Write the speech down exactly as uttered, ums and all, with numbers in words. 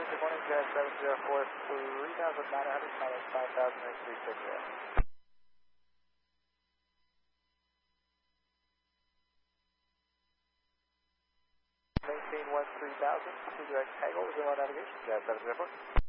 good morning, Jazz seven zero four, three thousand nine hundred minus five thousand eight three six zero. Maintain one three thousand, two direct tag over, zero navigation, Jazz seven zero four.